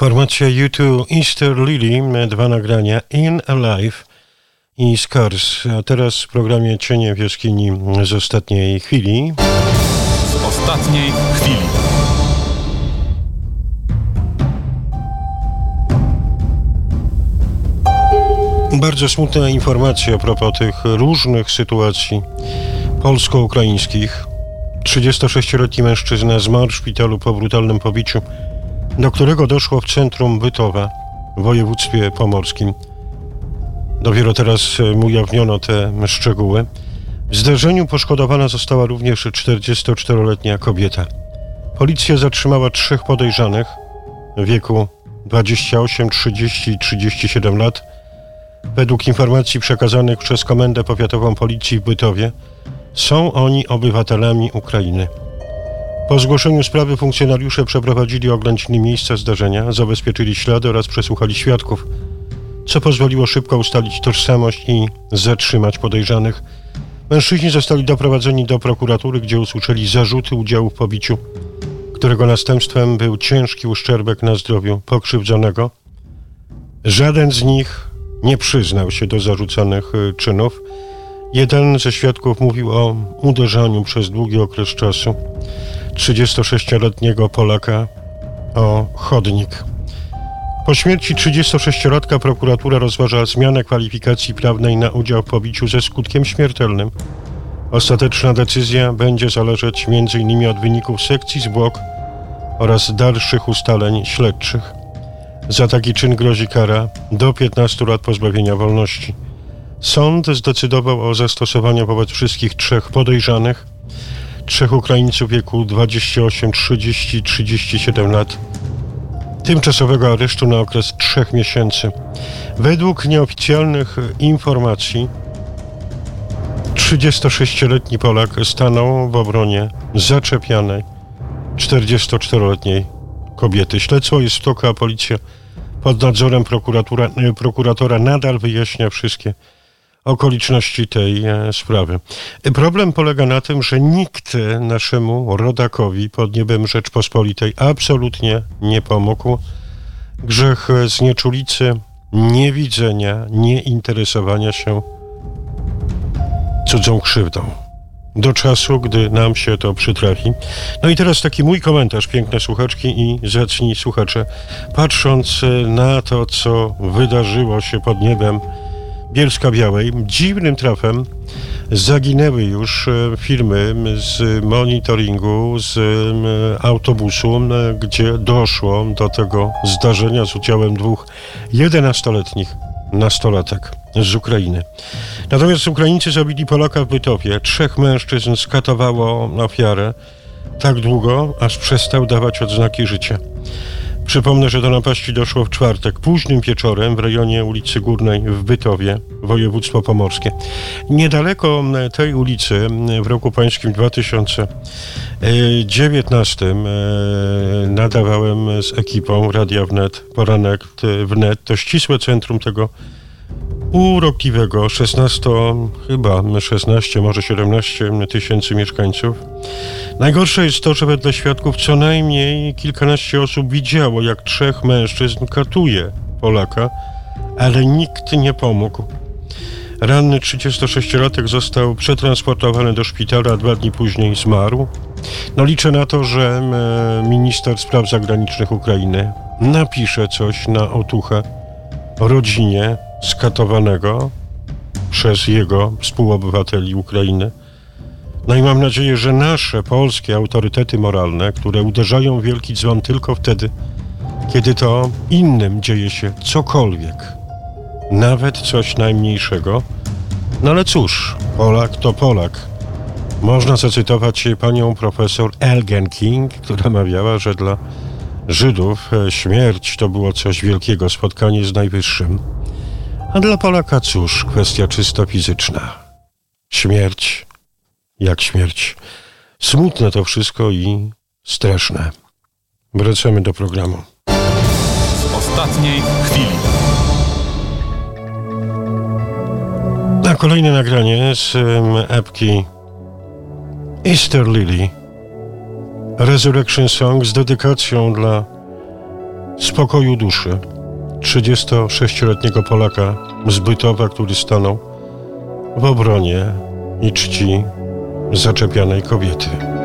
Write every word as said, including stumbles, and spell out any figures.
Formacja U dwa Easter Lily, dwa nagrania In Alive i Scars. A teraz w programie Cienie w jaskini z ostatniej chwili. Z ostatniej chwili. Bardzo smutna informacja a propos tych różnych sytuacji polsko-ukraińskich. trzydziestosześcioletni mężczyzna zmarł w szpitalu po brutalnym pobiciu, do którego doszło w centrum Bytowa w województwie pomorskim. Dopiero teraz mu ujawniono te szczegóły. W zdarzeniu poszkodowana została również czterdziestoczteroletnia kobieta. Policja zatrzymała trzech podejrzanych w wieku dwadzieścia osiem, trzydzieści i trzydzieści siedem lat. Według informacji przekazanych przez Komendę Powiatową Policji w Bytowie są oni obywatelami Ukrainy. Po zgłoszeniu sprawy funkcjonariusze przeprowadzili oględziny miejsca zdarzenia, zabezpieczyli ślady oraz przesłuchali świadków, co pozwoliło szybko ustalić tożsamość i zatrzymać podejrzanych. Mężczyźni zostali doprowadzeni do prokuratury, gdzie usłyszeli zarzuty udziału w pobiciu, którego następstwem był ciężki uszczerbek na zdrowiu pokrzywdzonego. Żaden z nich nie przyznał się do zarzucanych czynów. Jeden ze świadków mówił o uderzaniu przez długi okres czasu trzydziestosześcioletniego Polaka o chodnik. Po śmierci trzydziestosześciolatka prokuratura rozważa zmianę kwalifikacji prawnej na udział w pobiciu ze skutkiem śmiertelnym. Ostateczna decyzja będzie zależeć między innymi od wyników sekcji zwłok oraz dalszych ustaleń śledczych. Za taki czyn grozi kara do piętnastu lat pozbawienia wolności. Sąd zdecydował o zastosowaniu wobec wszystkich trzech podejrzanych, trzech Ukraińców w wieku dwadzieścia osiem, trzydzieści i trzydzieści siedem lat, tymczasowego aresztu na okres trzech miesięcy. Według nieoficjalnych informacji trzydziestosześcioletni Polak stanął w obronie zaczepianej czterdziestoczteroletniej kobiety. Śledztwo jest w toku, a policja pod nadzorem prokuratora, prokuratora nadal wyjaśnia wszystkie okoliczności tej e, sprawy. Problem polega na tym, że nikt naszemu rodakowi pod niebem Rzeczpospolitej absolutnie nie pomógł. Grzech znieczulicy, niewidzenia, nieinteresowania się cudzą krzywdą. Do czasu, gdy nam się to przytrafi. No i teraz taki mój komentarz, piękne słuchaczki i zacni słuchacze. Patrząc na to, co wydarzyło się pod niebem Bielska-Białej, dziwnym trafem zaginęły już filmy z monitoringu, z autobusu, gdzie doszło do tego zdarzenia z udziałem dwóch jedenastoletnich nastolatek z Ukrainy. Natomiast Ukraińcy zabili Polaka w Bytowie. Trzech mężczyzn skatowało ofiarę tak długo, aż przestał dawać odznaki życia. Przypomnę, że do napaści doszło w czwartek późnym wieczorem w rejonie ulicy Górnej w Bytowie, województwo pomorskie. Niedaleko tej ulicy w roku pańskim dwa tysiące dziewiętnastym nadawałem z ekipą Radia Wnet, Poranek Wnet. To ścisłe centrum tego urokliwego szesnasto, chyba szesnaście, może siedemnaście tysięcy mieszkańców. Najgorsze jest to, że wedle świadków co najmniej kilkanaście osób widziało, jak trzech mężczyzn katuje Polaka, ale nikt nie pomógł. Ranny trzydziestosześciolatek został przetransportowany do szpitala, a dwa dni później zmarł. No liczę na to, że minister spraw zagranicznych Ukrainy napisze coś na otuchę rodzinie skatowanego przez jego współobywateli Ukrainy. No i mam nadzieję, że nasze polskie autorytety moralne, które uderzają w wielki dzwon tylko wtedy, kiedy to innym dzieje się cokolwiek, nawet coś najmniejszego. No ale cóż, Polak to Polak. Można zacytować panią profesor Elgen King, która mawiała, że dla Żydów śmierć to było coś wielkiego, spotkanie z Najwyższym. A dla Polaka cóż, kwestia czysto fizyczna. Śmierć jak śmierć. Smutne to wszystko i straszne. Wracamy do programu. Z ostatniej chwili. A kolejne nagranie z um, epki Easter Lily. Resurrection Song z dedykacją dla spokoju duszy trzydziestosześcioletniego Polaka z Bytowa, który stanął w obronie i czci zaczepianej kobiety.